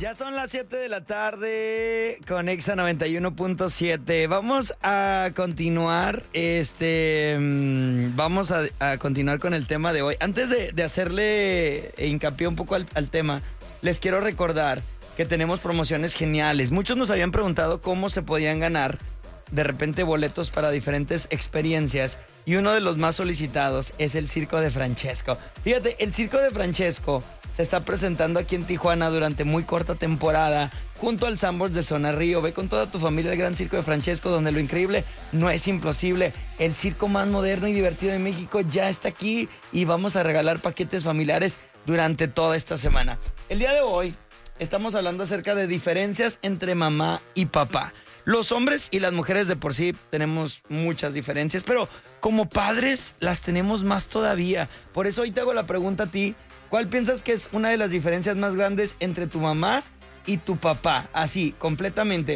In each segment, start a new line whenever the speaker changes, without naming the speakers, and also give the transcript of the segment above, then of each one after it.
Ya son las 7 de la tarde con Exa 91.7. Vamos a continuar, vamos a continuar con el tema de hoy. Antes de hacerle hincapié un poco al tema, les quiero recordar que tenemos promociones geniales. Muchos nos habían preguntado cómo se podían ganar de repente boletos para diferentes experiencias, y uno de los más solicitados es el Circo de Francesco. Fíjate, el Circo de Francesco se está presentando aquí en Tijuana durante muy corta temporada, junto al Sanborns de Zona Río. Ve con toda tu familia el Gran Circo de Francesco, donde lo increíble no es imposible. El circo más moderno y divertido de México ya está aquí, y vamos a regalar paquetes familiares durante toda esta semana. El día de hoy estamos hablando acerca de diferencias entre mamá y papá. Los hombres y las mujeres de por sí tenemos muchas diferencias, pero como padres las tenemos más todavía. Por eso hoy te hago la pregunta a ti: ¿cuál piensas que es una de las diferencias más grandes entre tu mamá y tu papá? Así, completamente.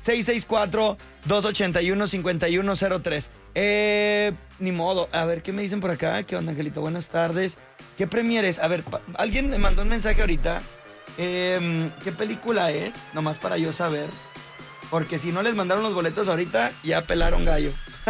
664-281-5103. Ni modo. A ver, ¿qué me dicen por acá? ¿Qué onda, Angelito? Buenas tardes. ¿Qué prefieres? A ver, alguien me mandó un mensaje ahorita. ¿Qué película es? Nomás para yo saber. Porque si no les mandaron los boletos ahorita, ya pelaron gallo.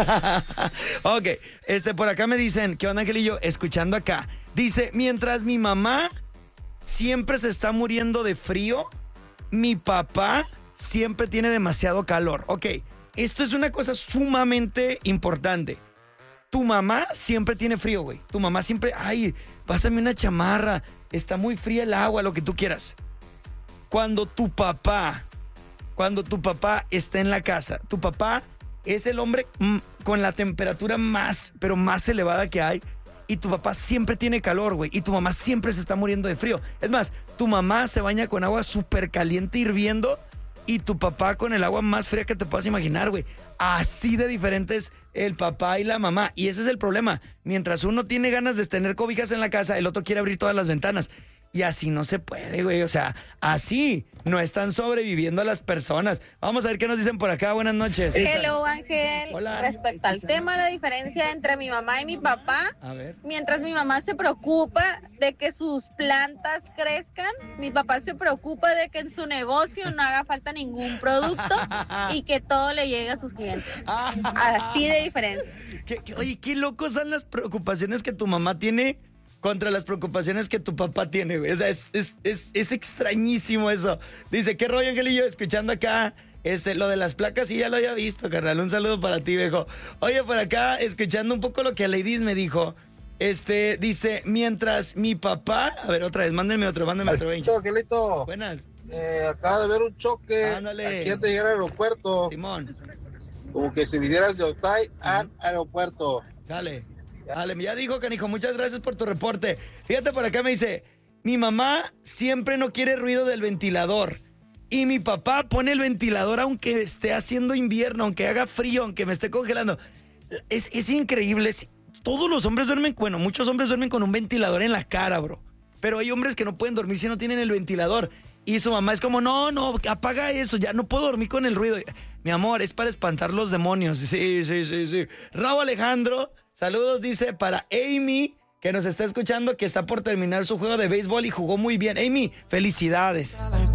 Ok, por acá me dicen, ¿qué onda, Angelillo? Escuchando acá. Dice, mientras mi mamá siempre se está muriendo de frío, mi papá siempre tiene demasiado calor. Ok, esto es una cosa sumamente importante. Tu mamá siempre tiene frío, güey. Tu mamá siempre, ay, pásame una chamarra, está muy fría el agua, lo que tú quieras. Cuando tu papá está en la casa, tu papá es el hombre con la temperatura más, pero más elevada que hay, y tu papá siempre tiene calor, güey, y tu mamá siempre se está muriendo de frío. Es más, tu mamá se baña con agua súper caliente hirviendo, y tu papá con el agua más fría que te puedas imaginar, güey. Así de diferentes el papá y la mamá, y ese es el problema. Mientras uno tiene ganas de tener cobijas en la casa, el otro quiere abrir todas las ventanas. Y así no se puede, güey. O sea, así no están sobreviviendo las personas. Vamos a ver qué nos dicen por acá. Buenas noches.
Hello, Ángel.
Hola.
Respecto al tema, la diferencia entre mi mamá y mi papá,
A ver.
mientras mi mamá se preocupa de que sus plantas crezcan, mi papá se preocupa de que en su negocio no haga falta ningún producto y que todo le llegue a sus clientes. Así de diferencia.
Oye, qué locos son las preocupaciones que tu mamá tiene contra las preocupaciones que tu papá tiene, güey. O sea, es extrañísimo eso. Dice, ¿qué rollo, Angelillo? Escuchando acá, lo de las placas, sí, ya lo había visto, carnal. Un saludo para ti, viejo. Oye, por acá, escuchando un poco lo que Ladies me dijo, dice, mientras mi papá... A ver, otra vez, mándenme otro.
Angelito.
Buenas.
Acaba de haber un choque.
Ándale.
Aquí antes de llegar al aeropuerto.
Simón.
Como que si vinieras de Otay al aeropuerto.
Sale, ya dijo, canijo, muchas gracias por tu reporte. Fíjate, por acá me dice, mi mamá siempre no quiere ruido del ventilador, y mi papá pone el ventilador aunque esté haciendo invierno, aunque haga frío, aunque me esté congelando. Es increíble. Todos los hombres duermen, bueno, muchos hombres duermen con un ventilador en la cara, bro. Pero hay hombres que no pueden dormir si no tienen el ventilador. Y su mamá es como, no, apaga eso, ya no puedo dormir con el ruido. Mi amor, es para espantar los demonios. Sí. Raúl Alejandro, saludos, dice, para Amy, que nos está escuchando, que está por terminar su juego de béisbol y jugó muy bien. Amy, felicidades.